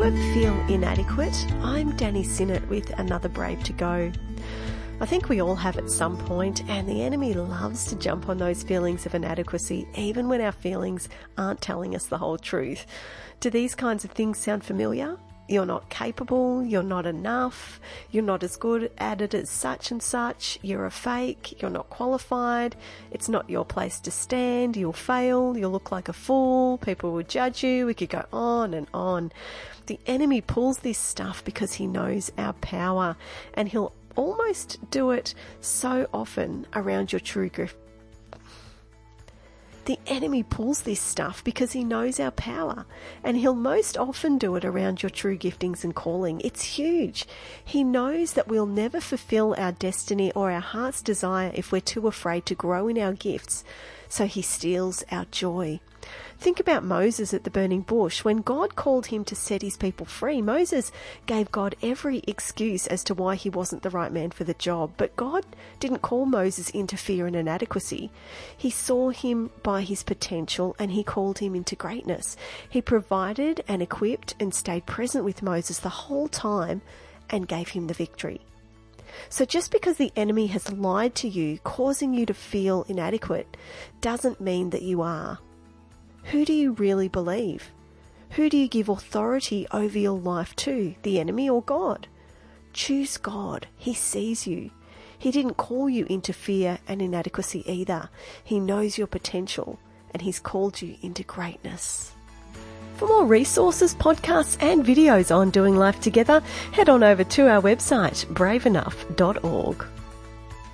ever feel inadequate? I'm Danny Sinnott with another Brave to Go. I think we all have at some point, and the enemy loves to jump on those feelings of inadequacy, even when our feelings aren't telling us the whole truth. Do these kinds of things sound familiar? You're not capable, you're not enough, you're not as good at it as such and such, you're a fake, you're not qualified, it's not your place to stand, you'll fail, you'll look like a fool, people will judge you, we could go on and on. The enemy pulls this stuff because he knows our power, and he'll almost do it so often around your true gift. The enemy pulls this stuff because he knows our power, and he'll most often do it around your true giftings and calling. It's huge. He knows that we'll never fulfill our destiny or our heart's desire if we're too afraid to grow in our gifts, so he steals our joy. Think about Moses at the burning bush. When God called him to set his people free, Moses gave God every excuse as to why he wasn't the right man for the job. But God didn't call Moses into fear and inadequacy. He saw him by his potential, and he called him into greatness. He provided and equipped and stayed present with Moses the whole time and gave him the victory. So just because the enemy has lied to you, causing you to feel inadequate, doesn't mean that you are. Who do you really believe? Who do you give authority over your life to, the enemy or God? Choose God. He sees you. He didn't call you into fear and inadequacy either. He knows your potential, and he's called you into greatness. For more resources, podcasts and videos on doing life together, head on over to our website, braveenough.org.